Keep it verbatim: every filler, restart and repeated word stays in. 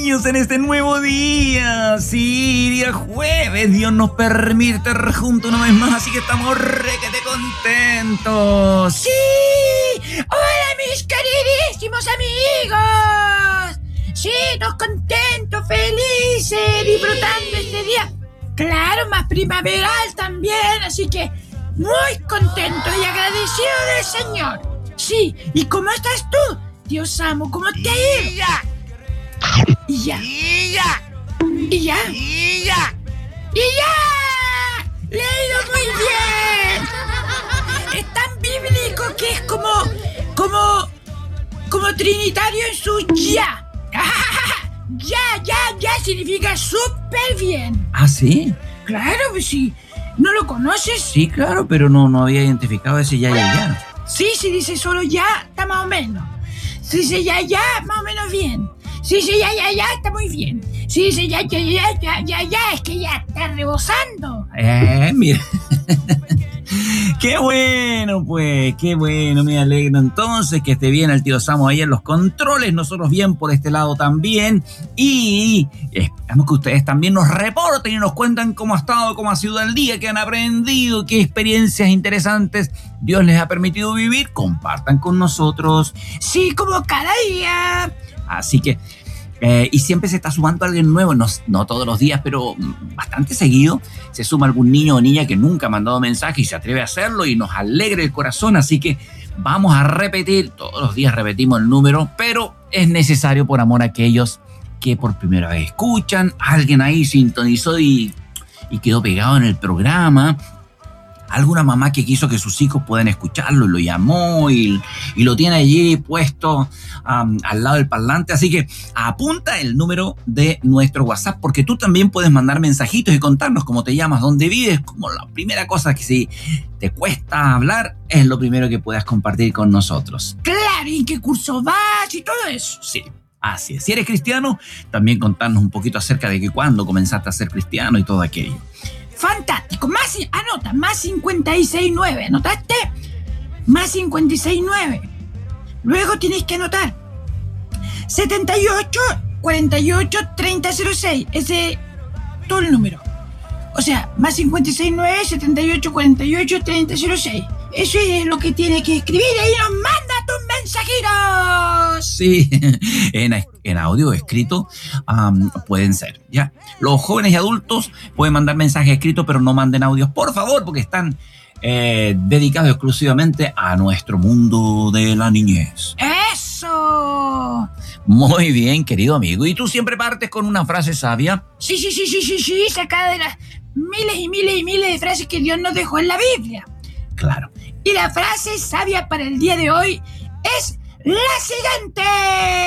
niños, en este nuevo día. Sí, día jueves. Dios nos permite estar juntos una vez más, así que estamos requete contentos. ¡Sí! ¡Hola, mis queridísimos amigos! Sí, nos contentos, felices, disfrutando este día. Claro, más primaveral también, así que muy contento y agradecido del Señor. Sí, ¿y cómo estás tú? Dios amo, ¿cómo te ha ido? Y ya. Y ya. Y ya. Y ya. Y ya. ¡Y ya! ¡Le ha ido muy bien! Es tan bíblico que es como... Como... Como trinitario en su ya. Ya, ya, ya significa súper bien. ¿Ah, sí? Claro, pues sí. ¿No lo conoces? Sí, claro, pero no, no había identificado ese ya, ya, ya. Sí, si dice solo ya, está más o menos. Si dice ya, ya, más o menos bien. Si dice ya, ya, ya, está muy bien. Si dice ya, ya, ya, ya, ya, ya, es que ya está rebosando. Eh, mira. Qué bueno, pues, qué bueno, me alegro entonces que esté bien el tío Samo ahí en los controles, nosotros bien por este lado también, y esperamos que ustedes también nos reporten y nos cuentan cómo ha estado, cómo ha sido el día, qué han aprendido, qué experiencias interesantes Dios les ha permitido vivir, compartan con nosotros. Sí, como cada día. Así que, eh, y siempre se está sumando alguien nuevo, no, no todos los días, pero bastante seguido, se suma algún niño o niña que nunca ha mandado mensaje y se atreve a hacerlo y nos alegra el corazón, así que vamos a repetir, todos los días repetimos el número, pero es necesario por amor a aquellos que por primera vez escuchan, alguien ahí sintonizó y, y quedó pegado en el programa, alguna mamá que quiso que sus hijos puedan escucharlo y lo llamó y, y lo tiene allí puesto um, al lado del parlante. Así que apunta el número de nuestro WhatsApp porque tú también puedes mandar mensajitos y contarnos cómo te llamas, dónde vives, como la primera cosa que si te cuesta hablar es lo primero que puedas compartir con nosotros. Claro, y qué curso vas y todo eso. Sí. Así es. Si eres cristiano, también contarnos un poquito acerca de que cuándo comenzaste a ser cristiano y todo aquello. Fantástico, más, anota, más cincuenta y seis nueve, ¿anotaste? Más cincuenta y seis nueve. Luego tienes que anotar setenta y ocho, cuarenta y ocho, treinta cero seis, ese es todo el número. O sea, más cincuenta y seis nueve, setenta y ocho, cuarenta y ocho, treinta cero seis. Eso es lo que tienes que escribir y ahí nos manda tus mensajitos. Sí, en, en audio escrito um, pueden ser, ¿ya? Los jóvenes y adultos pueden mandar mensajes escritos, pero no manden audios, por favor, porque están eh, dedicados exclusivamente a nuestro mundo de la niñez. ¡Eso! Muy bien, querido amigo. ¿Y tú siempre partes con una frase sabia? Sí, sí, sí, sí, sí, sí, sacada de las miles y miles y miles de frases que Dios nos dejó en la Biblia. Claro. Y la frase sabia para el día de hoy es la siguiente.